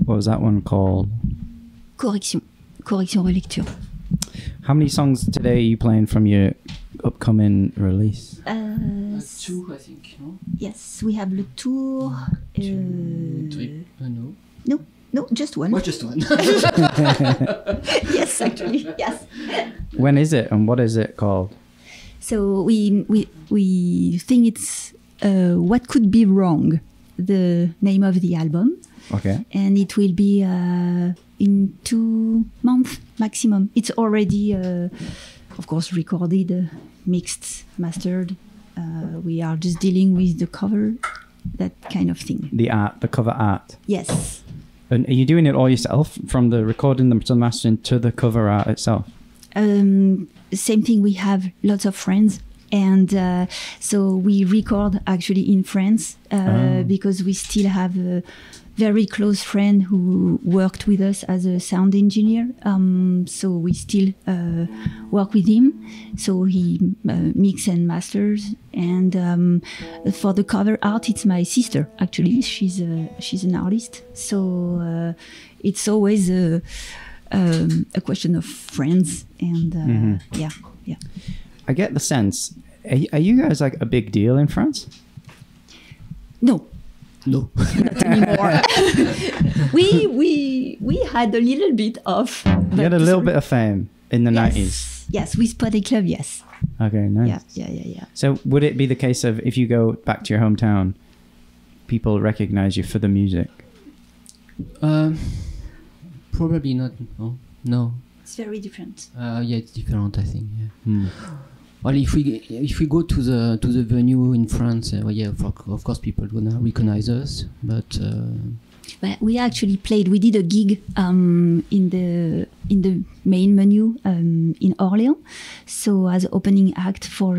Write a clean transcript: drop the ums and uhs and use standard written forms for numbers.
What was that one called? Correction relecture. How many songs today are you playing from your upcoming release? 2, I think, no? Yes, we have Le Tour. No, just one. Oh, just one. Yes, actually, yes. When is it and what is it called? So we think it's What Could Be Wrong, the name of the album. Okay. And it will be in 2 months maximum. It's already, of course, recorded, mixed, mastered. We are just dealing with the cover, that kind of thing. The art, the cover art. Yes. And are you doing it all yourself, from the recording, to the mastering, to the cover art itself? Same thing. We have lots of friends. And so we record actually in France because we still have a very close friend who worked with us as a sound engineer. So we still work with him. So he mix and masters. And for the cover art, it's my sister, actually. She's an artist. So it's always a question of friends. And yeah. I get the sense. Are you guys like a big deal in France? No. Not anymore. we had a little bit of. You had a little bit of fame in the 90s. Yes, with Spotty Club, yes. Okay, nice. Yeah. So would it be the case of if you go back to your hometown, people recognize you for the music? Probably not. No. It's very different. Yeah, it's different, I think. Yeah. Well, if we go to the venue in France, of course people gonna recognize us. But we actually played. We did a gig in the main menu in Orléans, so as opening act for